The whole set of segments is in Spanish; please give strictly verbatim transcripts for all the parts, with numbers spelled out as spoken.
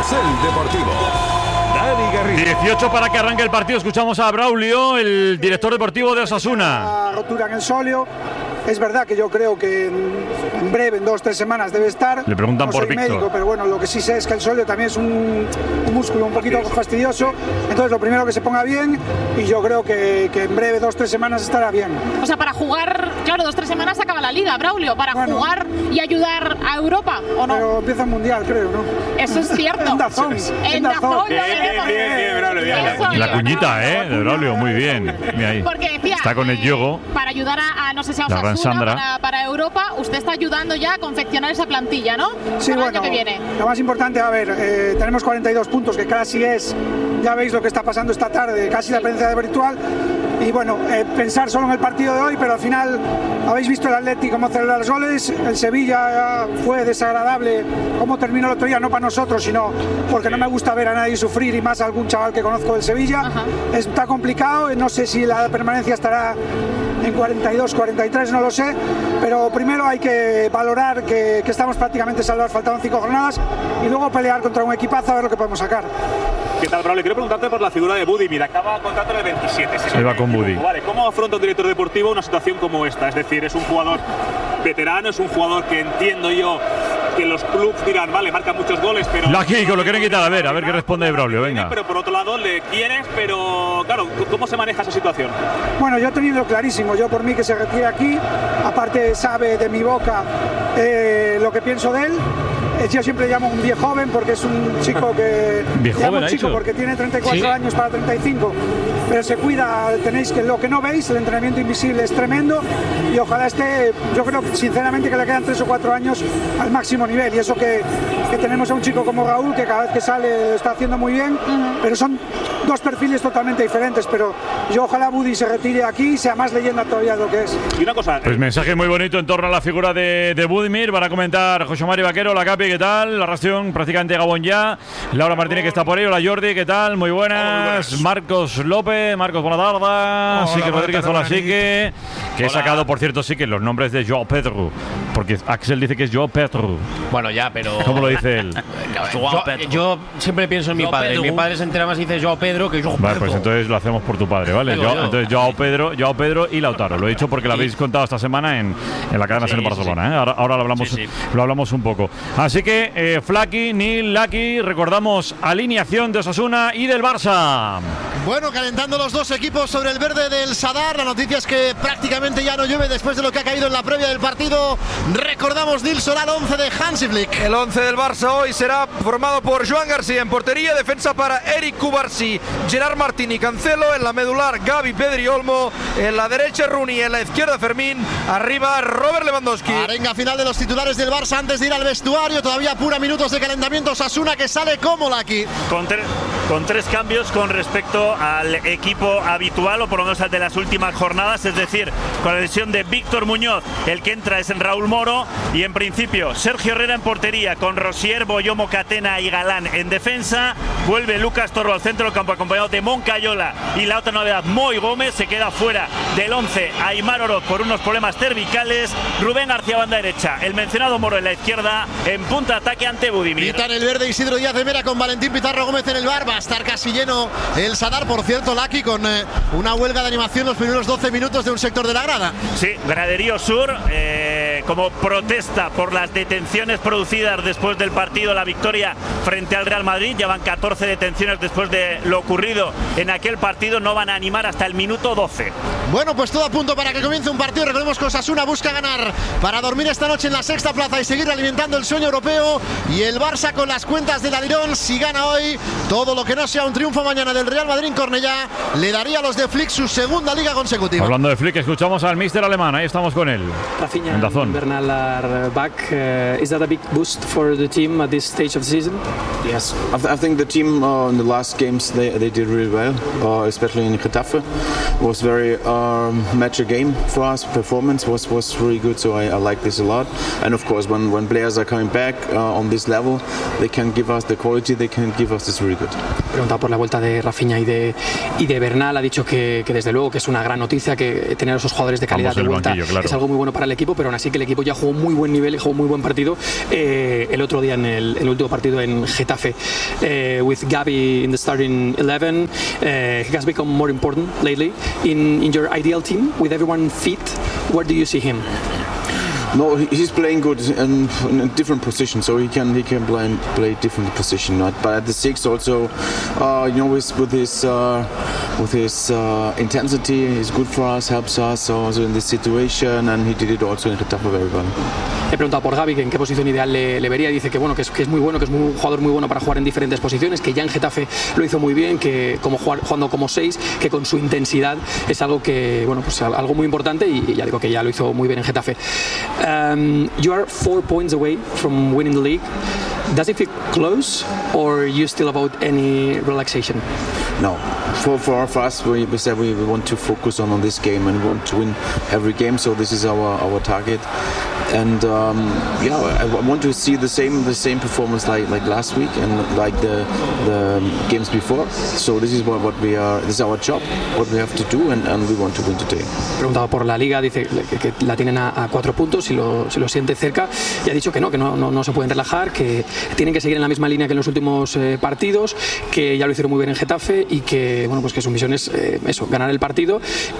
Carrusel Deportivo. Dani Garrido. dieciocho para que arranque el partido. Escuchamos a Braulio, el director deportivo de Osasuna. La rotura en el sóleo. Es verdad que yo creo que en breve, en dos o tres semanas debe estar. Le preguntan no por soy Víctor. médico, pero bueno, lo que sí sé es que el sóleo también es un, un músculo un poquito fastidioso. Entonces lo primero que se ponga bien y yo creo que, que en breve, dos o tres semanas estará bien. O sea, para jugar, claro, dos o tres semanas acaba la liga, Braulio. Para bueno, jugar y ayudar a Europa, ¿o no? Pero empieza el Mundial, creo, ¿no? Eso es cierto. En Dazón. En Dazón. Bien, bien, bien, bien, Braulio, bien. La cuñita, ¿eh? De Braulio, muy bien. Mira ahí. Porque decía, está con el yogo. Eh, para ayudar a, a, no sé si a Osasuna, para, para Europa, usted está ayudando ya a confeccionar esa plantilla, ¿no? Sí, para bueno, el año que viene. Lo más importante, a ver, eh, tenemos cuarenta y dos puntos, que casi es, ya veis lo que está pasando esta tarde, casi la presencia de virtual. Y bueno, eh, pensar solo en el partido de hoy, pero al final habéis visto el Atlético cómo celebra los goles, el Sevilla fue desagradable cómo terminó el otro día, no para nosotros, sino porque no me gusta ver a nadie sufrir y más a algún chaval que conozco del Sevilla. Ajá. Está complicado, no sé si la permanencia estará en cuarenta y dos, cuarenta y tres, no lo sé, pero primero hay que valorar que, que estamos prácticamente salvados, faltaban cinco jornadas, y luego pelear contra un equipazo a ver lo que podemos sacar. ¿Qué tal, Braulio? Quiero preguntarte por la figura de Budimir. Acaba contrato de veintisiete. Si se va con Budi. Vale, ¿cómo afronta un director deportivo una situación como esta? Es decir, es un jugador veterano, es un jugador que entiendo yo que los clubes dirán, vale, marca muchos goles, pero... La Kiko, lo quieren quitar, a ver, a ver qué responde Braulio, venga. Pero por otro lado le quieres, pero claro, ¿cómo se maneja esa situación? Bueno, yo he tenido clarísimo, yo por mí que se retire aquí, aparte sabe de mi boca eh, lo que pienso de él. Yo siempre llamo un viejo joven porque es un chico que... ¿Viejo joven, un chico ha porque tiene treinta y cuatro ¿Sí? años para treinta y cinco, pero se cuida, tenéis que lo que no veis, el entrenamiento invisible es tremendo y ojalá esté, yo creo sinceramente que le quedan tres o cuatro años al máximo nivel y eso que, que tenemos a un chico como Raúl que cada vez que sale lo está haciendo muy bien, uh-huh. pero son dos perfiles totalmente diferentes, pero yo ojalá Budi se retire aquí y sea más leyenda todavía de lo que es. Y una cosa... Pues mensaje muy bonito en torno a la figura de, de Budimir, para comentar José Mari Vaquero, la Capi, ¿qué tal? La ración prácticamente Gabón ya. Laura Martínez que está por ahí, hola Jordi, ¿qué tal? Muy buenas. Muy buenas. Marcos López, Marcos, buena tarde. Sique Rodríguez, hola Sique. Que he sacado, por cierto, sí que los nombres de Joao Pedro, porque Axel dice que es Joao Pedro. Bueno, ya, pero... ¿Cómo lo dice él? yo, yo siempre pienso en mi Joao padre. Pedro. Mi padre se entera más y dice Joao Pedro que Joao Pedro. Vale, pues entonces lo hacemos por tu padre, ¿vale? Yo, entonces Joao Pedro, Joao Pedro y Lautaro. Lo he dicho porque lo habéis contado esta semana en, en la cadena sí, en Barcelona. Sí, sí. ¿eh? Ahora, ahora lo hablamos, sí, sí. lo hablamos un poco. Así que eh, Flaky, Nil, Lucky, recordamos alineación de Osasuna y del Barça. Bueno, calentando los dos equipos sobre el verde del Sadar. La noticia es que prácticamente ya no llueve después de lo que ha caído en la previa del partido. Recordamos, Nil, será el once de Hansi Flick. El once del Barça hoy será formado por Joan García en portería, defensa para Eric Cubarsí, Gerard Martín y Cancelo, en la medular Gavi, Pedri, Olmo, en la derecha Rooney, en la izquierda Fermín, arriba Robert Lewandowski. Arenga final de los titulares del Barça antes de ir al vestuario, todavía apura minutos de calentamiento. Osasuna que sale como Lucky. Con, tre con tres cambios con respecto al equipo habitual, o por lo menos al de las últimas jornadas, es decir, con la lesión de Víctor Muñoz, el que entra es en Raúl Moro, y en principio Sergio Herrera en portería, con Rosier, Boyomo, Catena y Galán en defensa. Vuelve Lucas Torro al centro del campo acompañado de Moncayola, y la otra novedad, Moy Gómez, se queda fuera del once Aimar Oroz por unos problemas cervicales. Rubén García banda derecha, el mencionado Moro en la izquierda, en punta ataque ante Budimir. Pitan el verde Isidro Díaz de Mera con Valentín Pizarro Gómez en el bar. Va a estar casi lleno el Sadar, por cierto, Lucky, con eh, una huelga de animación los primeros doce minutos de un sector de la grada. Sí, graderío sur, eh, como protesta por las detenciones producidas después del partido, la victoria frente al Real Madrid. Llevan catorce detenciones después de lo ocurrido en aquel partido. No van a animar hasta el minuto doce. Bueno, pues todo a punto para que comience un partido. Recordemos que Osasuna busca ganar para dormir esta noche en la sexta plaza y seguir alimentando el sueño europeo. Y el Barça con las cuentas del Alirón, si gana hoy, todo lo que no sea un triunfo mañana del Real Madrid en Cornellá, le daría a los de Flick su segunda liga consecutiva. Hablando de Flick, escuchamos al míster alemán. Ahí estamos con él. Rafinha and Bernal are back. Uh, is that a big boost for the team at this stage of the season? Yes, I, th I think the team uh, in the last games they they did really well, uh, especially in Getafe. It was very um, match a game for us. Performance was was really good, so I, I like this a lot. And of course, when when players are coming back uh, on this level, they can give us the quality. They can give us this really good. Preguntado por la vuelta de Rafinha y de y de Bernal, ha dicho que, que desde luego que es una gran noticia que tener a esos jugadores de calidad de vuelta, claro. Es algo muy bueno para el equipo, pero aún así que el equipo ya jugó muy buen nivel y jugó muy buen partido eh, el otro día en el, el último partido en Getafe. Uh, with Gavi in the starting eleven, uh, he has become more important lately. In, in your ideal team, with everyone fit, where do you see him? No, he's playing good in, in a different position, so he can he can play play different position. Right? But at the six also, uh, you know, with with his uh, with his uh, intensity, he's good for us, helps us also in this situation, and he did it also in Getafe very well. He preguntado por Gavi que en qué posición ideal le, le vería. Dice que bueno, que es, que es muy bueno, que es un jugador muy bueno para jugar en diferentes posiciones, que ya en Getafe lo hizo muy bien, que como jugar, jugando como seis, que con su intensidad es algo que bueno, pues algo muy importante y, y ya digo que ya lo hizo muy bien en Getafe. Um, you are four points away from winning the league. Does it feel close, or are you still about any relaxation? No, for for, for us, we, we said we, we want to focus on, on this game and we want to win every game. So this is our, our target. And um, yeah, I, I want to see the same the same performance like, like last week and like the the games before. So this is what, what we are. This is our job, what we have to do, and, and we want to win today. Preguntado por la Liga, dice que, que la tienen a, a cuatro puntos y lo, si lo siente cerca, y ha dicho que no, que no, no, no se pueden relajar, que tienen que seguir en la misma línea que en los últimos eh, partidos, que ya lo hicieron muy bien en Getafe y que bueno, pues que su misión es eh, eso, ganar el partido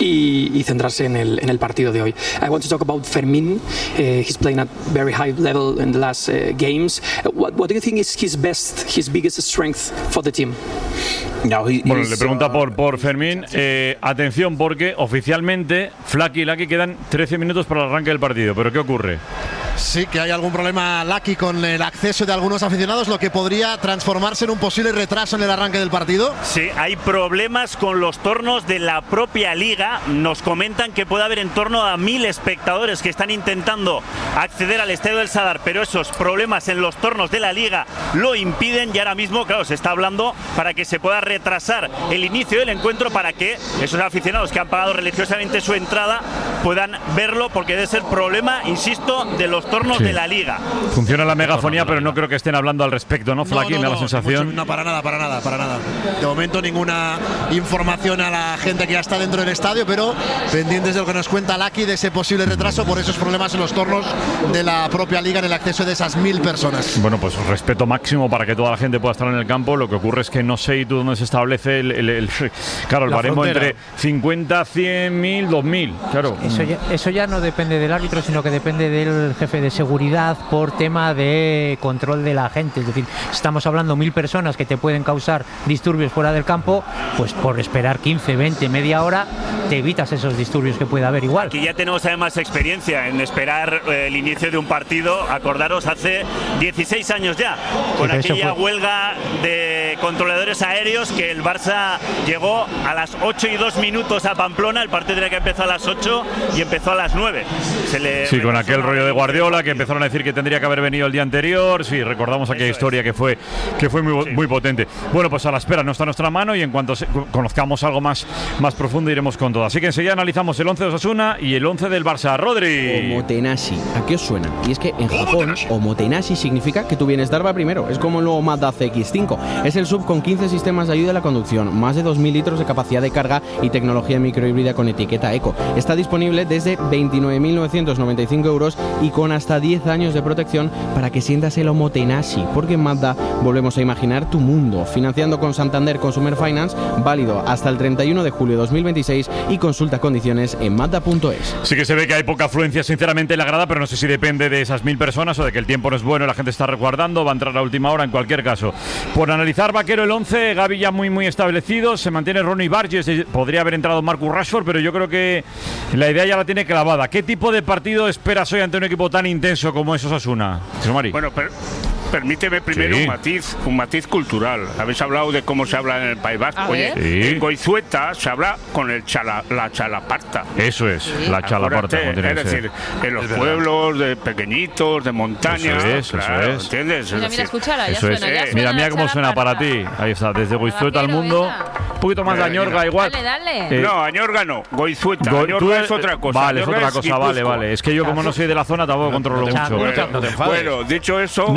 y, y centrarse en el, en el partido de hoy. I want to talk about Fermín. Uh, he's playing at very high level in the last uh, games. What, what do you think is his best, his biggest strength for the team? No, he, bueno, le pregunta por, por Fermín. Eh, atención, porque oficialmente Flaky y Lucky quedan trece minutos para el arranque del partido. ¿Pero qué ocurre? Sí, que hay algún problema, Lucky, con el acceso de algunos aficionados, lo que podría transformarse en un posible retraso en el arranque del partido. Sí, hay problemas con los tornos de la propia liga. Nos comentan que puede haber en torno a mil espectadores que están intentando acceder al estadio del Sadar, pero esos problemas en los tornos de la liga lo impiden y ahora mismo, claro, se está hablando para que se pueda retrasar el inicio del encuentro para que esos aficionados que han pagado religiosamente su entrada puedan verlo, porque debe ser problema, insisto, de los tornos sí. de la liga. Funciona la megafonía, pero no creo que estén hablando al respecto, ¿no, Flaky? No, no, me da no, la sensación. Mucho, no, para nada, para nada, para nada. De momento ninguna información a la gente que ya está dentro del estadio, pero pendientes de lo que nos cuenta Lucky de ese posible retraso por esos problemas en los tornos de la propia liga en el acceso de esas mil personas. Bueno, pues respeto máximo para que toda la gente pueda estar en el campo. Lo que ocurre es que no sé y tú dónde se establece el, el, el claro, el baremo entre cincuenta, cien mil, dos mil. Claro. Eso ya, eso ya no depende del árbitro, sino que depende del jefe de seguridad por tema de control de la gente. Es decir, estamos hablando de mil personas que te pueden causar disturbios fuera del campo, pues por esperar quince, veinte, media hora te evitas esos disturbios que puede haber igual. Aquí ya tenemos además experiencia en esperar eh, el inicio de un partido. Acordaros, hace dieciséis años ya, con sí, aquella fue... huelga de controladores aéreos, que el Barça llegó a las ocho y dos minutos a Pamplona. El partido tenía que empezar a las ocho y empezó a las nueve. Se le sí, con aquel rollo de Guardiola, que empezaron a decir que tendría que haber venido el día anterior. Sí, recordamos aquella Eso historia es. que fue que fue muy, sí. muy potente. Bueno, pues a la espera, no está en nuestra mano, y en cuanto se, conozcamos algo más, más profundo iremos con todo. Así que enseguida analizamos el once de Osasuna y el once del Barça. Rodri. Omotenashi, ¿a qué os suena? Y es que en Japón, Omotenashi significa que tu bienestar va primero. Es como el nuevo Mazda C X cinco. Es el sub con quince sistemas de ayuda a la conducción, más de dos mil litros de capacidad de carga y tecnología microhíbrida con etiqueta eco. Está disponible desde veintinueve mil novecientos noventa y cinco euros y con hasta diez años de protección para que sientas el Omotenashi, porque en Mazda volvemos a imaginar tu mundo. Financiando con Santander Consumer Finance, válido hasta el treinta y uno de julio de dos mil veintiséis, y consulta condiciones en mazda punto es. Sí que se ve que hay poca afluencia sinceramente en la grada, pero no sé si depende de esas mil personas o de que el tiempo no es bueno y la gente está resguardando, va a entrar a última hora en cualquier caso. Por analizar, Vaquero, el once, Gavi ya muy muy establecido, se mantiene Ronnie Barges, podría haber entrado Marcus Rashford, pero yo creo que la idea ya la tiene clavada. ¿Qué tipo de partido esperas hoy ante un equipo tan intenso como es Osasuna? Bueno, pero permíteme primero sí. un matiz un matiz cultural. Habéis hablado de cómo se habla en el País Vasco. Oye, sí. en Goizueta se habla con el chala, la chalaparta. Eso es, sí. la chalaparta. Es decir, en los pueblos de pequeñitos, de montaña. Eso es, claro, eso es. ¿entiendes? Mira, mira, escúchala, ya eso suena, es. ya suena. Mira, mira cómo suena para ti. Ahí está, desde Goizueta al mundo. Un poquito más de Añorga, igual. Dale, dale. Eh, no, Añorga no, Goizueta. Go, Añorga es otra cosa. Vale, Añorga es otra cosa, es vale, vale. Es que yo, como no soy de la zona, tampoco controlo mucho. Bueno, bueno, dicho eso. No, dicho eh,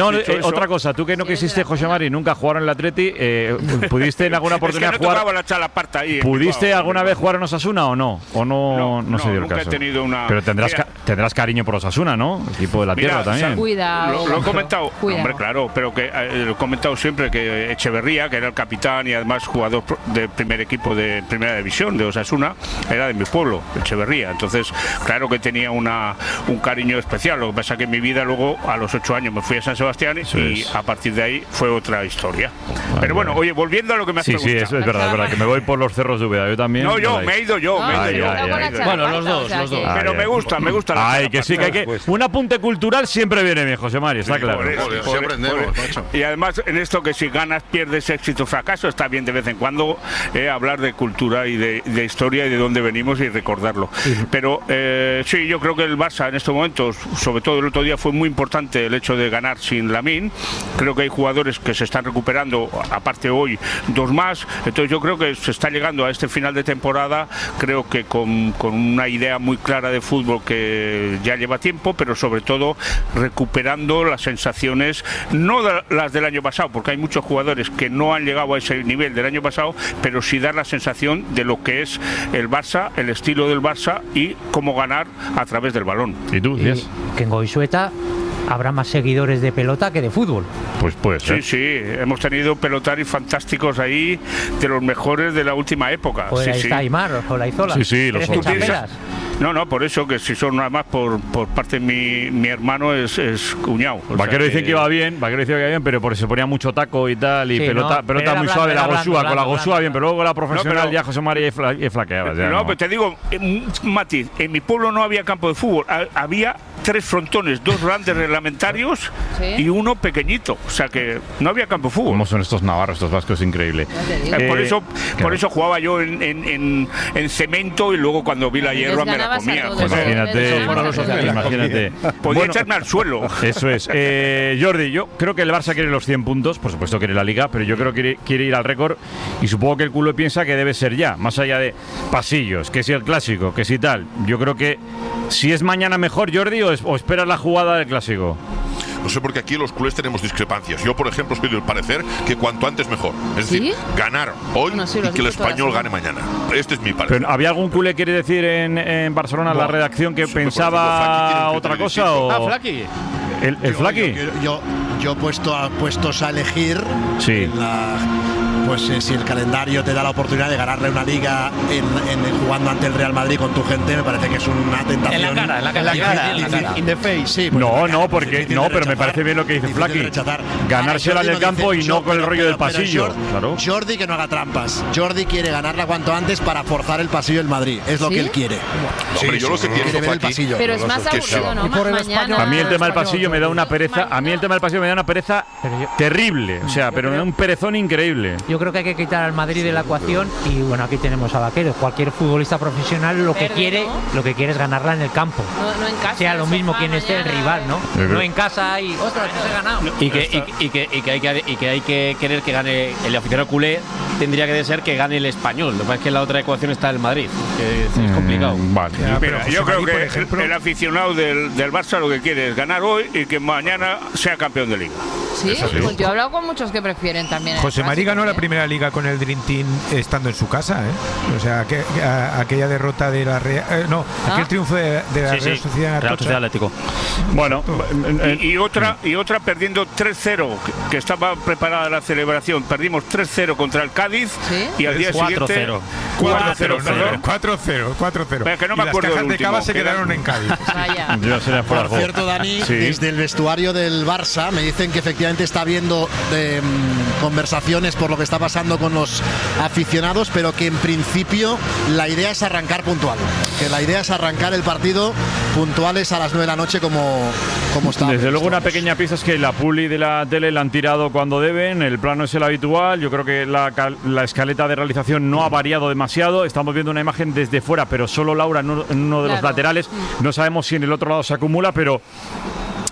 eso. Otra cosa, tú que no quisiste, José Mari, nunca jugar en el Atleti, eh, ¿pudiste en alguna oportunidad es que no jugar? La chalaparta ahí, ¿Pudiste en alguna vez jugar en Osasuna o no? ¿O no, no, no se dio nunca el caso? He tenido una... Pero tendrás, Mira, ca tendrás cariño por Osasuna, ¿no? Equipo de la Mira, tierra también. Cuidado. Lo, lo he comentado, Cuidado. hombre, claro, pero que eh, lo he comentado siempre que Echeverría, que era el capitán y además jugador del primer equipo de primera división de Osasuna, era de mi pueblo, Echeverría. Entonces, claro que tenía una, un cariño especial. Lo que pasa que en mi vida luego, a los ocho años, me fui a San Sebastián eso y es. a partir de ahí fue otra historia. Vale, pero bueno, oye, volviendo a lo que me has sí, preguntado. Sí, eso es verdad, es verdad, que me voy por los cerros de Úbeda. Yo también. No, yo, me he ido yo, me he ido ay, yo. Ay, ay, bueno, los dos, los dos. Pero ay, me gusta, me gusta la Ay, que sí, que hay que... Un apunte cultural siempre viene bien, José Mari, está sí, claro. Por eso, por, por, aprendemos, por, y además, en esto que si ganas, pierdes, éxito, fracaso, está bien de vez en cuando eh, hablar de cultura y de, de historia y de dónde venimos y recordarlo. Sí. Pero eh, sí, yo creo que el Barça en estos momentos, sobre todo el otro día, fue muy importante el hecho de ganar sin Lamine. Creo que hay jugadores que se están recuperando, aparte hoy, dos más. Entonces yo creo que se está llegando a este final de temporada, creo que con, con una idea muy clara de fútbol que ya lleva tiempo, pero sobre todo recuperando las sensaciones, no de las del año pasado, porque hay muchos jugadores que no han llegado a ese nivel del año pasado, pero sí dar la sensación de lo que es el Barça, el estilo del Barça y cómo ganar a través del balón. ¿Y tú, Díaz? Que en Goizueta habrá más seguidores de pelota que de fútbol. Pues puede ser. Sí, sí, hemos tenido pelotaris fantásticos ahí, de los mejores de la última época. Pues sí, ahí sí. está Aymar, Olaizola. Sí, sí, los piensas. No, no, por eso que si son nada más por, por parte de mi, mi hermano es, es cuñado. Vaquero dice que... que iba bien, Vaquero dice que iba bien, pero porque se ponía mucho taco y tal, y sí, pelota, no, pelota muy hablando, suave, la Gosúa, con la Gosúa bien, pero luego la profesional no, pero, ya José María y flaqueaba. No, no, pero te digo, Mati, en mi pueblo no había campo de fútbol, había tres frontones, dos grandes reglamentarios ¿sí? y uno pequeñito, o sea que no había campo de fútbol. ¿Cómo son estos navarros, estos vascos? Increíble. Eh, por eso, claro. por eso jugaba yo en, en, en, en cemento y luego cuando vi la hierba me la comía. Pues imagínate, imagínate, imagínate. Podía bueno, echarme al suelo. Eso es. Eh, Jordi, yo creo que el Barça quiere los cien puntos, por supuesto quiere la Liga, pero yo creo que quiere, quiere ir al récord y supongo que el culo piensa que debe ser ya, más allá de pasillos, que si el clásico, que si tal. Yo creo que si es mañana mejor, Jordi, o, es, o esperas la jugada del clásico. No sé, porque aquí los culés tenemos discrepancias. Yo, por ejemplo, soy del parecer que cuanto antes mejor. Es ¿Sí? decir, ganar hoy bueno, sí, y que el español gane mañana. Este es mi parecer. Pero, ¿había algún culé, quiere decir, en, en Barcelona, no, la redacción, que pensaba otra cosa? O... Ah, Flaqui. ¿El, el yo, Flaqui? Yo, yo, yo, yo puesto a, puestos a elegir sí. la... Pues eh, si el calendario te da la oportunidad de ganarle una liga en, en, jugando ante el Real Madrid con tu gente, me parece que es una tentación. En la cara, en la cara, en la cara, en la cara. In the face, sí. Pues no, no, porque no, pero me parece bien lo que dice Flaqui. Ganársela en el campo y no con el rollo del pasillo. Jordi, claro. Jordi que no haga trampas. Jordi quiere ganarla cuanto antes para forzar el pasillo del Madrid. Es lo ¿Sí? que él quiere. No, hombre, yo lo que quiero ver el pasillo. Pero es más aburrido, ¿no? Mañana. A mí el tema del pasillo me da una pereza. A mí el tema del pasillo me da una pereza terrible. O sea, pero me da un perezón increíble. Yo creo que hay que quitar al Madrid de la ecuación y bueno, aquí tenemos a Vaquero. Cualquier futbolista profesional lo que Verde, quiere, ¿no? lo que quiere es ganarla en el campo. No, no en casa. Sea lo mismo quien esté el rival, ¿no? Pero... No en casa y ostras, se ha ganado. Y que, y, y, que, y, que hay que, y que hay que querer que gane el aficionado culé, tendría que ser que gane el español. Lo que pasa es que en la otra ecuación está el Madrid, que es, es complicado. Mm, vale. Ya, Mira, yo creo que ejemplo, el, el aficionado del, del Barça lo que quiere es ganar hoy y que mañana sea campeón de Liga. Sí, pues yo he hablado con muchos que prefieren también. José María ganó la primera Liga con el Dream Team estando en su casa, ¿eh? O sea, aqu a, aquella derrota de la Real, eh, no, ¿Ah? aquel triunfo de, de la sí, Real sí. Sociedad Real Sociedad Atlético. Bueno, y, y otra y otra perdiendo tres cero, que, que estaba preparada la celebración. Perdimos tres cero contra el Cádiz ¿Sí? y al día cuatro siguiente cero. cuatro cero, cuatro cero, cuatro cero. Que no me y acuerdo las cajas del de cava último, se quedaron en Cádiz. Vaya. Por cierto, Dani, sí. desde el vestuario del Barça me dicen que efectivamente está habiendo de, um, conversaciones por lo que está pasando con los aficionados, pero que en principio la idea es arrancar puntual. Que la idea es arrancar el partido puntuales a las nueve de la noche como, como está. Desde luego una pequeña pieza es que la publi de la tele la han tirado cuando deben, el plano es el habitual, yo creo que la, la escaleta de realización no ha variado demasiado, estamos viendo una imagen desde fuera, pero solo Laura en uno de los claro. laterales, no sabemos si en el otro lado se acumula, pero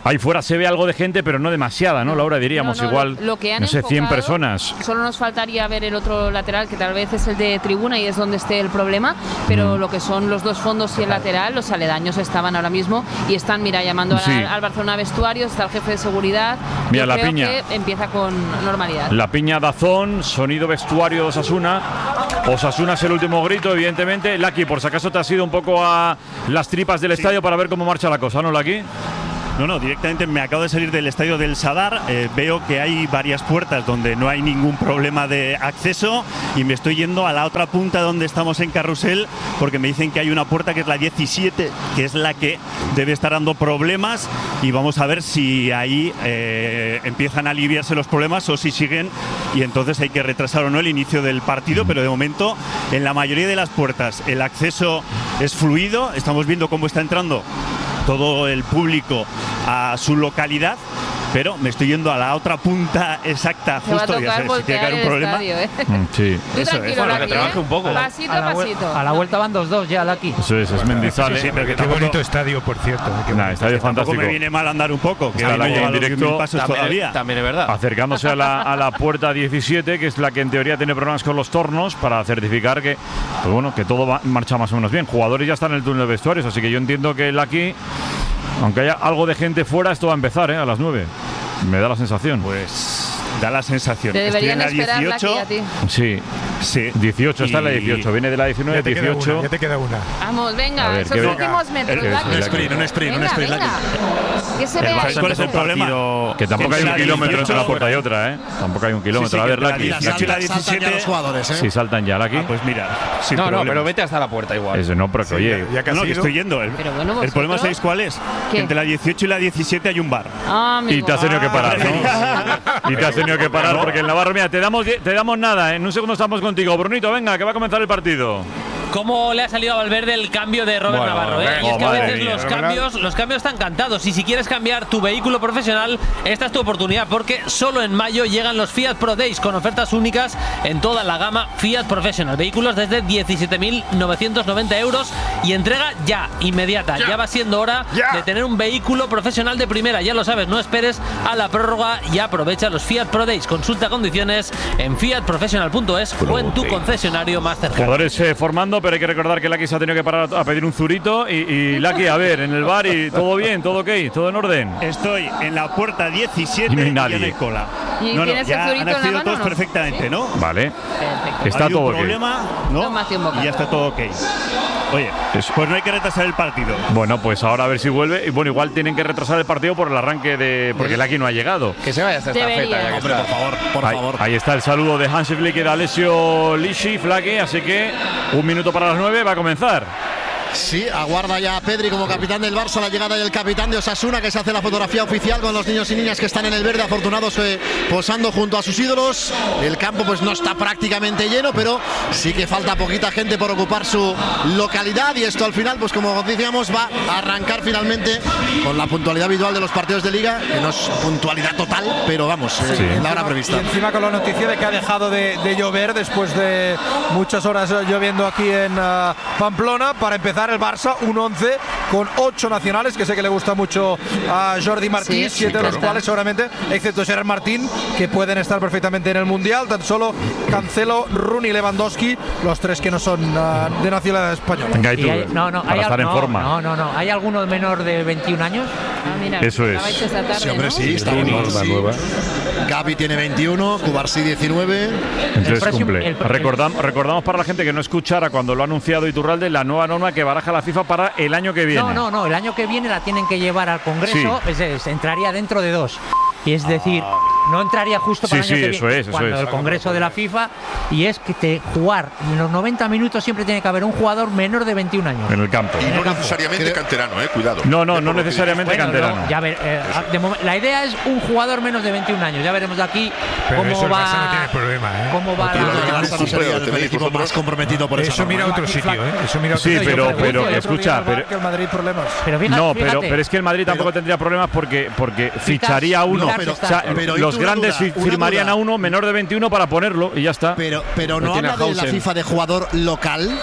Ahí fuera se ve algo de gente, pero no demasiada, ¿no, Laura? Diríamos No, no, igual, lo que han no sé, cien enfocado, personas. Solo nos faltaría ver el otro lateral, que tal vez es el de tribuna y es donde esté el problema, pero Mm. lo que son los dos fondos y el lateral, los aledaños estaban ahora mismo y están, mira, llamando Sí. al, al Barcelona Vestuarios, está el jefe de seguridad. Mira, Yo la creo piña. que empieza con normalidad. La piña Dazón, sonido vestuario de Osasuna. Osasuna es el último grito, evidentemente. Laki, por si acaso te has ido un poco a las tripas del estadio para ver cómo marcha la cosa, ¿no, Laki? No, no, directamente me acabo de salir del estadio del Sadar, eh, veo que hay varias puertas donde no hay ningún problema de acceso y me estoy yendo a la otra punta donde estamos en Carrusel porque me dicen que hay una puerta que es la diecisiete, que es la que debe estar dando problemas y vamos a ver si ahí eh, empiezan a aliviarse los problemas o si siguen y entonces hay que retrasar o no el inicio del partido, pero de momento en la mayoría de las puertas el acceso es fluido, estamos viendo cómo está entrando todo el público a su localidad, pero me estoy yendo a la otra punta exacta, Te va a justo, ya tocar sabes, si tiene que haber un voltear problema. el estadio, ¿eh? Mm, sí. Tú Eso tranquilo, es. Bueno, Laki, que trabaje ¿eh? un poco. Pasito A a la, vuel- pasito. a la vuelta van dos dos ya, Laki. Eso es, es Mendizale. Sí, sí, pero que Qué tampoco- bonito estadio, por cierto. Qué Nah, bonito. estadio Tampoco fantástico. me viene mal andar un poco, que Está hoy no Laki llevo en los diez mil directo. pasos También, todavía. también es verdad. Acercándose a la, a la puerta diecisiete, que es la que en teoría tiene problemas con los tornos, para certificar que, pues bueno, que todo va, marcha más o menos bien. Jugadores ya están en el túnel de vestuarios, así que yo entiendo que Laki, aunque haya algo de gente fuera, esto va a empezar, ¿eh? A las nueve. Me da la sensación. Pues da la sensación. Te Estoy en deberían la esperar, Laki, dieciocho. a ti. Sí, Sí. dieciocho, está en la Y- dieciocho, viene de la diecinueve, Ya te queda dieciocho. una, ya te queda una. Vamos, A venga, ver, esos ¿qué- últimos metros, el- Laki. el- Un sprint, un sprint, un Venga, sprint, Laki. venga. Que se El vea. Barça ¿Cuál es el problema? Que tampoco hay un la kilómetro entre una dieciocho puerta y otra, ¿eh? Tampoco hay un kilómetro. A ver, que la Laki. dieciocho Laki. y la Saltan ya diecisiete. los jugadores, ¿eh? Si saltan ya, Laki. Ah, pues mira, sin No, no, problemas. pero vete hasta la puerta igual. Eso no, pero que oye. Ya que No, has no, que ido. estoy yendo. El, Pero bueno, el problema, ¿vosotros? ¿sabéis cuál es? ¿Qué? Que entre la dieciocho y la diecisiete hay un bar. Ah, amigo. Y te has tenido que parar, Ah. ¿no? Y te has tenido que parar porque en Navarro, mira, te damos, die- te damos nada. En un segundo estamos contigo. Brunito, venga, que va a comenzar el partido. ¿Cómo le ha salido a Valverde el cambio de Robert Bueno, Navarro? ¿eh? venga, Y es que a madre veces mía, los ¿verdad? cambios, los cambios están cantados. Y si quieres cambiar tu vehículo profesional, esta es tu oportunidad, porque solo en mayo llegan los Fiat Pro Days con ofertas únicas en toda la gama Fiat Professional. Vehículos desde diecisiete mil novecientos noventa euros y entrega ya, inmediata. Ya, va siendo hora Ya. de tener un vehículo profesional de primera. Ya lo sabes, no esperes a la prórroga y aprovecha los Fiat Pro Days. Consulta condiciones en fiat professional punto es o en tu concesionario más cercano. Jugadores eh, formando, pero hay que recordar que Laki se ha tenido que parar a pedir un zurito. Y, y Laki, a ver, en el bar y todo bien, todo ok, todo en orden. Estoy en la puerta diecisiete Y no hay y nadie. ya no hay cola. ¿Y no, no, tienes el ya zurito han en la accedido mano, todos no? perfectamente, ¿no? Vale. Perfecto. Está Hay todo un ok. problema, ¿no? Tómate un bocado. Y ya está todo ok. Oye, pues no hay que retrasar el partido. Bueno, pues ahora a ver si vuelve. Y bueno, igual tienen que retrasar el partido por el arranque de. Porque Laki no ha llegado. Que se vaya a hacer esta Debería. feta. Ya que Hombre, está. por favor, por Ahí, favor. ahí está el saludo de Hansi Flick y de Alessio Lisci, Flaque, así que un minuto para las nueve va a comenzar. Sí, aguarda ya a Pedri como capitán del Barça la llegada del capitán de Osasuna, que se hace la fotografía oficial con los niños y niñas que están en el verde, afortunados eh, posando junto a sus ídolos. El campo pues no está prácticamente lleno, pero sí que falta poquita gente por ocupar su localidad, y esto al final, pues como decíamos, va a arrancar finalmente con la puntualidad habitual de los partidos de Liga, que no es puntualidad total, pero vamos, eh, Sí. en la hora prevista. Y encima con la noticia de que ha dejado de, de llover después de muchas horas eh, lloviendo aquí en uh, Pamplona, para empezar el Barça, un once con ocho nacionales, que sé que le gusta mucho a Jordi Martí, Sí, siete sí, de los claro. cuales seguramente, excepto Gerard Martín, que pueden estar perfectamente en el Mundial, tan solo Cancelo, Rooney y Lewandowski, los tres que no son uh, de nacionalidad española. Venga, y tú, Y hay- no, no, para hay estar al- en no, forma. No, no, no. ¿Hay alguno menor de veintiún años? Ah, mira, Eso es. acabáis esta tarde, Sí, hombre, ¿no? sí, está Una sí. nueva. Gavi tiene veintiuno, Cubarsí diecinueve. Entonces próximo- cumple. el- el- Recordam- recordamos para la gente que no escuchara cuando lo ha anunciado Iturralde la nueva norma que baraja la FIFA para el año que viene. No, no, no. El año que viene la tienen que llevar al Congreso. Sí. Es, es- entraría dentro de dos. Y es decir, no entraría justo para Sí, el año sí, que eso viene. es, eso cuando es. el Congreso de la FIFA. Y es que te jugar en los noventa minutos siempre tiene que haber un jugador menor de veintiún años. En el campo. Y no necesariamente canterano, eh, cuidado. No, no, Eh, no por lo que necesariamente Bueno, canterano. no, ya ver, eh, de momen- la idea es un jugador menos de veintiún años. Ya veremos de aquí Pero cómo eso el va. Barça no tiene problema, ¿eh? Cómo va No tiene la- nada que ver. El Barça no sería el, el equipo más comprometido por esa Eso mira a norma. otro sitio, ¿eh? Eso mira a otro Sí, sitio. pero, Yo pero pregunto, escucha, pero, Que el Madrid problemas. Pero fíjate, no, pero, fíjate. pero es que el Madrid tampoco Pero- tendría problemas porque, porque ficharía a uno. no, pero- O sea, pero, y los tú una grandes duda, fi- una firmarían duda. a uno menor de veintiuno para ponerlo y ya está. Pero, pero No no tiene habla de la Hausen. FIFA de jugador local.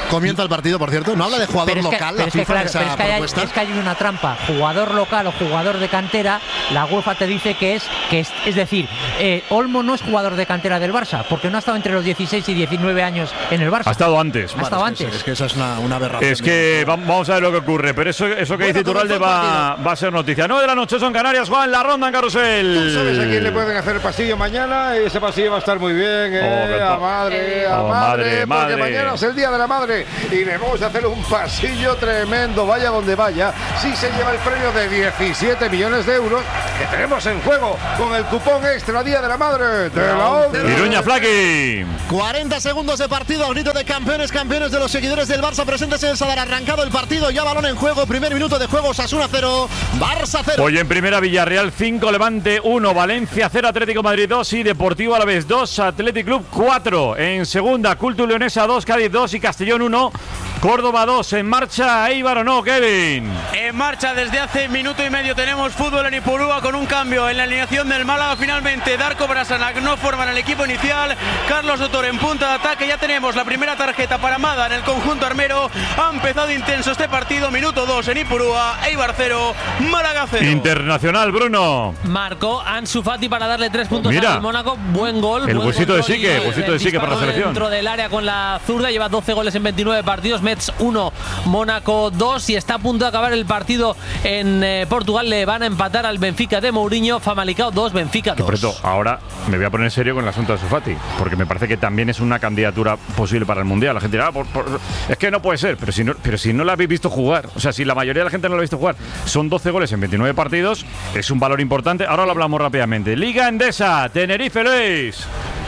Comienza el partido, por cierto. No habla de jugador Pero es que- local, pero la es que, FIFA claro, en esa pero es que hay- propuesta. es que hay una trampa. Jugador local o jugador de cantera, la UEFA te dice que es, que es, es decir, eh, Olmo no es jugador de cantera del Barça, porque no ha estado entre los dieciséis y diecinueve años en el Barça. Ha estado antes. Ha estado antes. Es que esa es una, una aberración. Es que va- vamos a ver lo que ocurre, pero eso, eso que dice Iturralde va, va a ser noticia. nueve de la noche son Canarias, Juan, la ronda en carrusel. ¿Sabes a quién le pueden hacer el pasillo mañana? Ese pasillo va a estar muy bien, ¿eh? Oh, a madre, a oh, madre, madre, porque madre. mañana es el Día de la Madre y le vamos a hacer un pasillo tremendo, vaya donde vaya. Sí se lleva el premio de diecisiete millones de euros que tenemos en juego con el cupón extra Día de la Madre de la ONCE. Iruña Flaqui. cuarenta segundos de partido, a grito de campeones, campeones de los seguidores del Barça presentes en el Sadar. Arrancado el partido, ya balón en juego, primer minuto de juego, Osasuna cero, Barça cero. Hoy en primera, Villarreal cinco, Levante uno, Valencia cero, Atlético Madrid dos y Deportivo Alavés dos, Athletic Club cuatro. En segunda, Cultu Leonesa dos, Cádiz dos y Castellón uno, Córdoba dos. En marcha, Eibar o no, Kevin. En marcha desde hace minuto y medio tenemos fútbol en Ipurúa con un cambio en la alineación del Málaga. Finalmente Darko Brasanac no forman el equipo inicial. Carlos Dotor en punta de ataque. Ya tenemos la primera tarjeta para Mada en el conjunto armero. Ha empezado intenso este partido. Minuto dos en Ipurúa. Eibar cero, Málaga cero. Internacional, Bruno. Marcó Ansu Fati para darle tres puntos Mira. al Mónaco. Buen gol. El buen huesito de control Sique, y el- huesito de el Sique para la disparo selección. Dentro del área con la zurda. Lleva doce goles en veintinueve partidos. Metz uno, Mónaco dos. Y está a punto de acabar el partido en eh, Portugal. Le van a empatar al Benfica de Mourinho. Famalicão dos, Benfica Que, por dos. cierto, ahora me voy a poner serio con el asunto de Sufati, porque me parece que también es una candidatura posible para el Mundial. La gente dirá, ah, por- por- es que no puede ser, pero si no, pero si no la habéis visto jugar, o sea, si la mayoría de la gente no la ha visto jugar, son doce goles en veintinueve partidos, es un valor importante. Ahora lo hablamos rápidamente. Liga Endesa, Tenerife, Luis.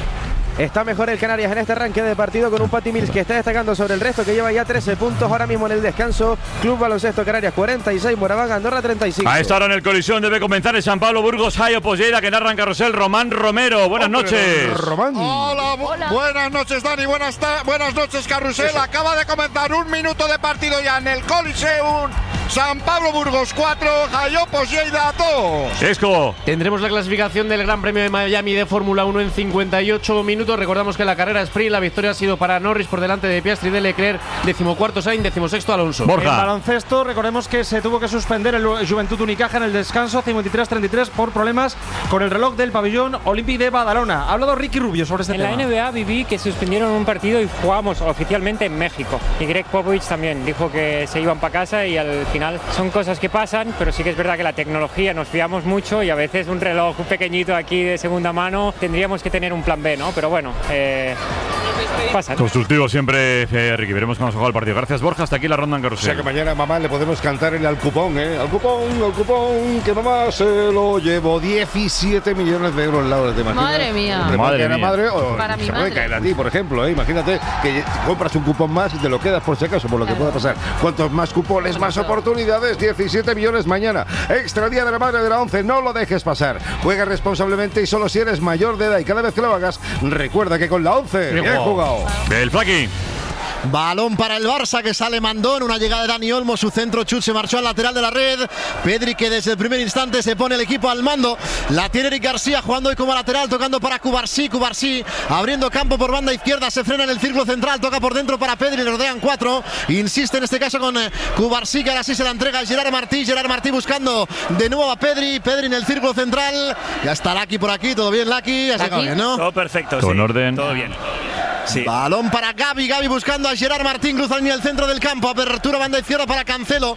Está mejor el Canarias en este arranque de partido con un Pati Mills que está destacando sobre el resto, que lleva ya trece puntos ahora mismo en el descanso. Club Baloncesto Canarias cuarenta y seis, Moraván Andorra treinta y cinco. A esta hora en el colisión debe comenzar el San Pablo Burgos Hayo Pollera, que narra en carrusel Román Romero. Buenas noches. Román. Hola, bu- buenas noches Dani, buenas, ta- buenas noches Carrusel. Acaba de comenzar un minuto de partido ya en el Coliseum. San Pablo Burgos cuatro, Jayopos Lleida dos. Esco. Tendremos la clasificación del Gran Premio de Miami de Fórmula uno en cincuenta y ocho minutos. Recordamos que la carrera sprint, la victoria ha sido para Norris por delante de Piastri, de Leclerc, decimocuarto Sainz, decimosexto Alonso. En baloncesto, recordemos que se tuvo que suspender el Juventud Unicaja en el descanso cincuenta y tres treinta y tres por problemas con el reloj del pabellón Olímpic de Badalona. Ha hablado Ricky Rubio sobre este En tema. la N B A viví que suspendieron un partido y jugamos oficialmente en México. Y Greg Popovich también dijo que se iban para casa y al final son cosas que pasan, pero sí que es verdad que la tecnología nos fiamos mucho y a veces un reloj pequeñito aquí de segunda mano tendríamos que tener un plan B, ¿no? Pero bueno, eh, pasa. Constructivo siempre, eh, Ricky. Veremos cómo se juega el partido. Gracias, Borja. Hasta aquí la ronda en O sea que carrusel. mañana mamá le podemos cantarle al cupón, ¿eh? Al cupón, al cupón, que mamá se lo llevó. diecisiete millones de euros, Laura, ¿te imaginas? Madre mía. Te Madre puede caer a mía. madre o Para mi se puede madre. caer a ti, por ejemplo, ¿eh? Imagínate que compras un cupón más y te lo quedas por si acaso, por lo que pueda pasar. Cuantos más cupones, más oportunidades. diecisiete millones mañana. Extra Día de la Madre de la ONCE. No lo dejes pasar. Juega responsablemente y solo si eres mayor de edad. Y cada vez que lo hagas, recuerda que con la ONCE, bien jugado. El Flaqui. Balón para el Barça que sale Mandón, una llegada de Dani Olmo, su centro chut se marchó al lateral de la red. Pedri que desde el primer instante se pone el equipo al mando. La tiene Eric García jugando hoy como lateral, tocando para Cubarsí. Cubarsí abriendo campo por banda izquierda, se frena en el círculo central, toca por dentro para Pedri, le rodean cuatro. Insiste en este caso con eh, Cubarsí, que ahora sí se la entrega a Gerard Martí. Gerard Martí buscando de nuevo a Pedri. Pedri en el círculo central. Ya está Laki por aquí, todo bien Laki. Ya se acaba bien, ¿no? Todo perfecto, Todo sí. en orden. Todo bien. Sí. Balón para Gavi, Gavi buscando a Gerard Martín, cruza línea al centro del campo, apertura banda izquierda para Cancelo.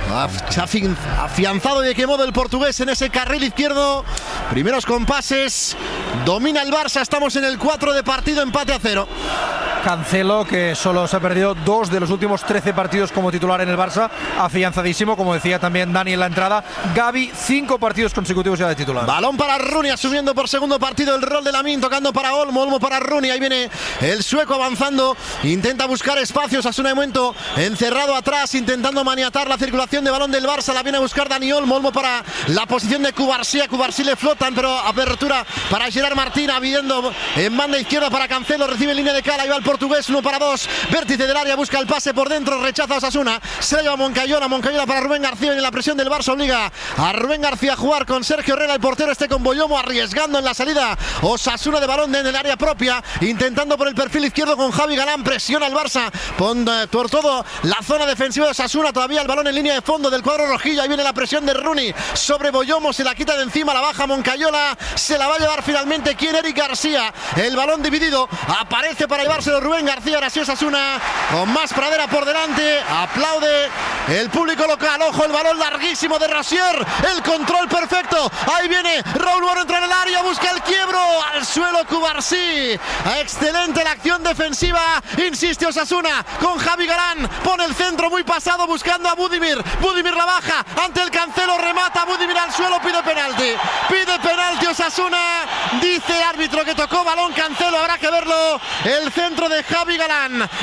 Se ha afi- afianzado y de qué modo el portugués en ese carril izquierdo. Primeros compases, domina el Barça, estamos en el cuatro de partido, empate a cero. Cancelo, que solo se ha perdido dos de los últimos trece partidos como titular en el Barça, afianzadísimo, como decía también Dani en la entrada. Gavi, cinco partidos consecutivos ya de titular. Balón para Rooney, asumiendo por segundo partido el rol de Lamine, tocando para Olmo, Olmo para Rooney, ahí viene el sueco avanzando, intenta buscar espacios, Asuna de momento encerrado atrás, intentando maniatar la circulación de balón del Barça, la viene a buscar Dani Olmo, Olmo para la posición de Cubarsí, a Cubarsí le flotan, pero apertura para Gerard Martín, viendo en banda izquierda para Cancelo, recibe en línea de cara, ahí va el portugués, uno para dos. Vértice del área, busca el pase por dentro, rechaza a Osasuna. Se la lleva Moncayola, Moncayola para Rubén García. Y en la presión del Barça obliga a Rubén García a jugar con Sergio Herrera, el portero este con Boyomo, arriesgando en la salida. Osasuna de balón en el área propia, intentando por el perfil izquierdo con Javi Galán. Presiona el Barça con eh, por todo la zona defensiva de Osasuna. Todavía el balón en línea de fondo del cuadro rojillo. Ahí viene la presión de Rooney sobre Boyomo, se la quita de encima, la baja Moncayola. Se la va a llevar finalmente quien, Eric García. El balón dividido, aparece para llevárselo Rubén García. Ahora sí Osasuna con más pradera por delante. Aplaude el público local. Ojo, el balón larguísimo de Rasier. El control perfecto. Ahí viene Raúl Moro, entra en el área, busca el quiebro. Al suelo Cubarsí. Excelente la acción defensiva. Insiste Osasuna con Javi Galán. Pone el centro muy pasado buscando a Budimir. Budimir la baja ante el Cancelo. Remata Budimir al suelo. Pide penalti. Pide penalti Osasuna. Dice el árbitro que tocó balón Cancelo. Habrá que verlo. El centro de Javi Galán.